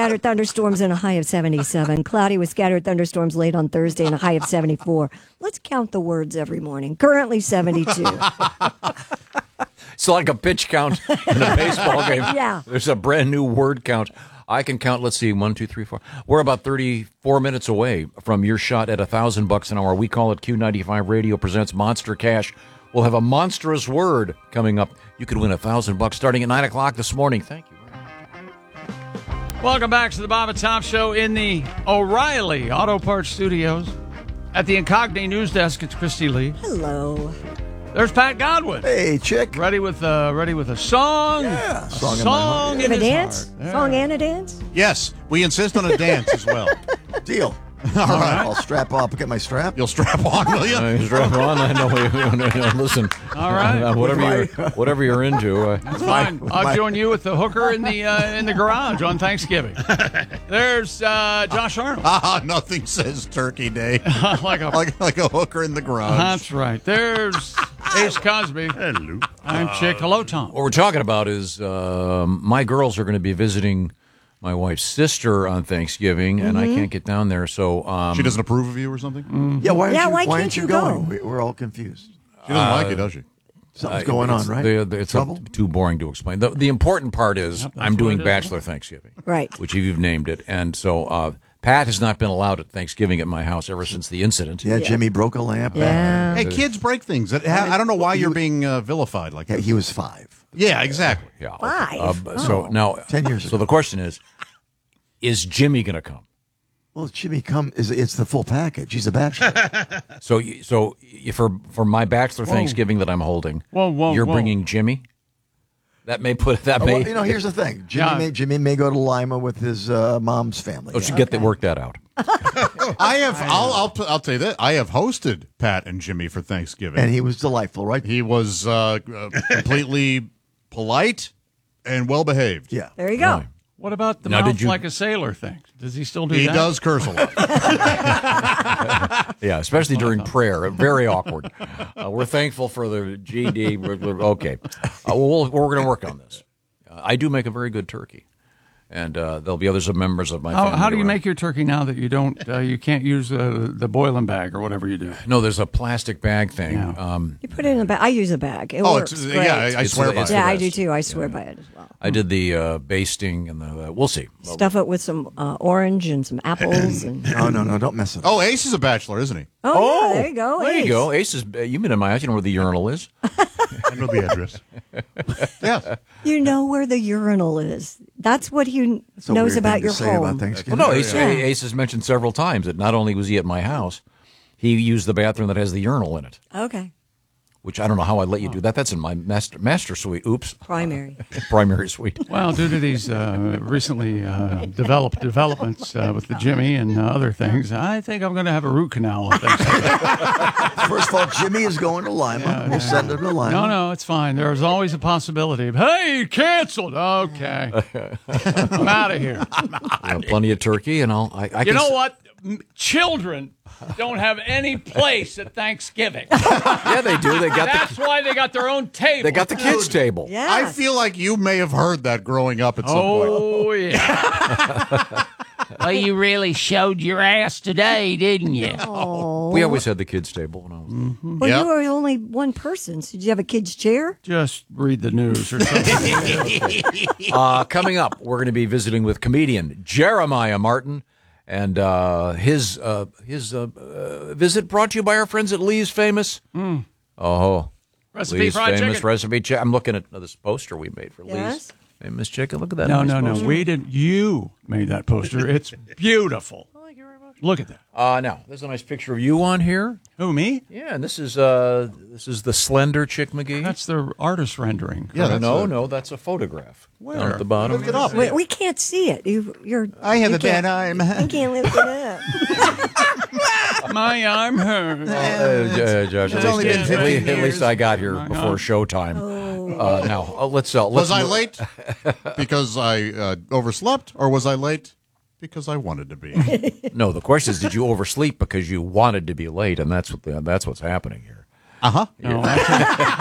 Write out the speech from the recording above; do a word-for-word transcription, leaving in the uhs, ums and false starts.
scattered thunderstorms and a high of seventy-seven. Cloudy with scattered thunderstorms late on Thursday and a high of seventy-four. Let's count the words every morning. Currently seventy-two. It's like a pitch count in a baseball game. Yeah. There's a brand new word count. I can count, let's see, one, two, three, four. We're about thirty-four minutes away from your shot at a thousand bucks an hour. We call it Q ninety-five Radio presents Monster Cash. We'll have a monstrous word coming up. You could win a thousand bucks starting at nine o'clock this morning. Thank you. Welcome back to the Bob and Tom Show in the O'Reilly Auto Parts Studios. At the Incogni News Desk, it's Christy Lee. Hello. There's Pat Godwin. Hey, chick. Ready with uh, ready with a song. Yeah, a song, song in, in A his dance? heart. Yeah. Song and a dance? Yes, we insist on a dance as well. Deal. All right. I'll strap up. Get my strap. You'll strap on, will you? Uh, strap on. I know. Listen. All right. Uh, whatever you're, whatever you're into. Uh, That's fine. I'll my- join you with the hooker in the uh, in the garage on Thanksgiving. There's uh, Josh Arnold. Ah, nothing says Turkey Day like a, like like a hooker in the garage. that's right. There's Ace Cosby. Hello. I'm Chick. Hello, Tom. what we're talking about is um my girls are going to be visiting my wife's sister on Thanksgiving, and I can't get down there. So um, She doesn't approve of you or something? Yeah, why aren't Yeah, you, why why can't aren't you you going? go? We, we're all confused. She doesn't like you, does she? Something's uh, going it's- on, right? the- the- it's Trouble? uh, too boring to explain. The, the important part is I'm doing what it is. Bachelor Thanksgiving, Right. which you've named it, and so uh, Pat has not been allowed at Thanksgiving at my house ever since the incident. Yeah, Jimmy broke a lamp. Yeah. Hey, kids break things. I I don't know why you're being uh, vilified like Yeah, that. he was five. Yeah, exactly. Yeah. Five? Uh, So now, Ten years So ago. the question is, is Jimmy going to come? Well, Jimmy, come is it's the full package. He's a bachelor. So, you- so you- for for my Bachelor Thanksgiving that I'm holding, Whoa, whoa, you're whoa. bringing Jimmy. That may put that Oh, may. well, you know, here's the thing. Jimmy, Yeah. may, Jimmy may go to Lima with his uh, mom's family. Oh, should get that work that out. I have. I'll, I'll. I'll tell you that I have hosted Pat and Jimmy for Thanksgiving. And he was delightful, right? he was uh, uh, completely polite and well behaved. Yeah. There you go. What about the Now, mouth did you- like a sailor thing? Does he still do He that? does curse a lot. Yeah, especially during prayer. Very awkward. Uh, we're thankful for the G D. We're, we're, okay, uh, we'll, we're going to work on this. Uh, I do make a very good turkey, and uh, there'll be others of members of my How, family. how do you around. make your turkey now that you don't? Uh, you can't use uh, the boiling bag or whatever you do. No, there's a plastic bag thing. Yeah. Um, You put it in a bag. I use a bag. It Oh, works it's, great. yeah, I, I It's swear the- by it's it. the yeah, I best. do too. I swear by it as well. I did the uh, basting, and the, uh, we'll see. Stuff it with some uh, orange and some apples. and No, no, no, don't mess it up. Oh, Ace is a bachelor, isn't he? Oh, yeah, there you go. There you Ace. go. Ace is. Uh, you've been in my house. You know where the urinal is. I know the address. Yeah. You know where the urinal is. That's what he That's a knows weird about thing to your say home. about Thanksgiving. Well, no, Ace, Yeah. Ace has mentioned several times that not only was he at my house, he used the bathroom that has the urinal in it, Okay. which I don't know how I let you do that. That's in my master master suite. Oops, Primary. primary suite. Well, due to these uh, recently uh, developed developments uh, with the Jimmy and uh, other things, I think I'm going to have a root canal on Thanksgiving. First of all, Jimmy is going to Lima. We'll send him to Lima. No, no, it's fine. There's always a possibility of, hey, canceled. Okay. I'm out of here. Uh, plenty of turkey, and I'll. I, I You can know s- what? M- Children don't have any place at Thanksgiving. Yeah, they do. They got That's the why they got their own table. they got the kids table. Yeah. I feel like you may have heard that growing up at some point. Oh, yeah. Well, you really showed your ass today, didn't you? We always had the kids table when I was. Well, Yep. you were only one person. So did you have a kid's chair? Just read the news or something. Uh, coming up, we're going to be visiting with comedian Jeremiah Martin, and uh, his uh, his uh, uh, visit brought to you by our friends at Lee's Famous. Oh, Recipe Lee's fried Famous chicken. recipe chicken. I'm looking at this poster we made for Yes. Lee's Famous Chicken. Look at that. No, nice no, no. poster. We didn't. You made that poster. It's beautiful. Thank you very much. Look at that. Uh, now, there's a nice picture of you on here. Who, me? Yeah, and this is uh, this is the slender Chick McGee. That's the artist rendering. Yeah, that's no, a- no, that's a photograph. Where? Down at the bottom. Look it up. Wait, we can't see it. You, you're. I have you a bad can't- eye. You can't lift it up. My arm hurts. Uh, uh, Josh, at, only least, been at fifteen least- at least years. I got here My before God. showtime. Uh, now uh, let's uh, let's Was I move- late because I uh, overslept, or was I late because I wanted to be? No, the question is, did you oversleep because you wanted to be late, and that's what the, that's what's happening here. Uh huh. No, I took,